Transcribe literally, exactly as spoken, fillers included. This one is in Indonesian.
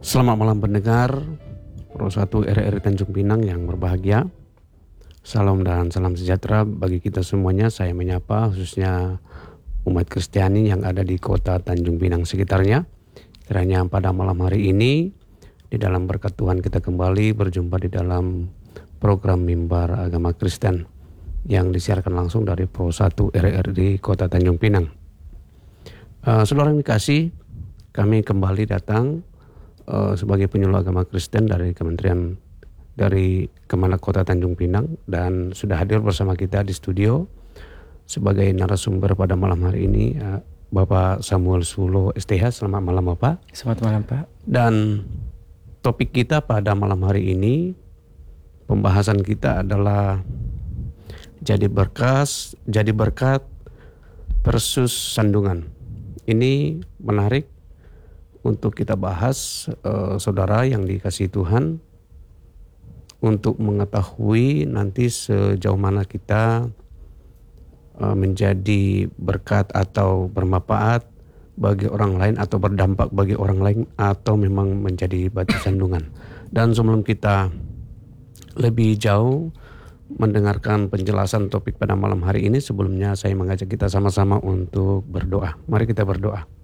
Selamat malam pendengar Pro satu R R I Tanjung Pinang yang berbahagia. Salam dan salam sejahtera bagi kita semuanya. Saya menyapa khususnya umat Kristiani yang ada di kota Tanjung Pinang sekitarnya. Kiranya pada malam hari ini di dalam berkat Tuhan kita kembali berjumpa di dalam program Mimbar Agama Kristen yang disiarkan langsung dari Pro satu R R I kota Tanjung Pinang. Uh, saudara yang dikasih, kami kembali datang Uh, sebagai penyuluh agama Kristen dari Kementerian dari Kemenak Kota Tanjung Pinang, dan sudah hadir bersama kita di studio sebagai narasumber pada malam hari ini uh, Bapak Samuel Sulo S T H. Selamat malam Bapak. Selamat malam Pak. Dan topik kita pada malam hari ini, pembahasan kita adalah jadi berkas, jadi berkat versus sandungan. Ini menarik untuk kita bahas, uh, saudara yang dikasihi Tuhan, untuk mengetahui nanti sejauh mana kita uh, menjadi berkat atau bermanfaat bagi orang lain, atau berdampak bagi orang lain, atau memang menjadi batu sandungan. Dan sebelum kita lebih jauh mendengarkan penjelasan topik pada malam hari ini, sebelumnya saya mengajak kita sama-sama untuk berdoa. Mari kita berdoa.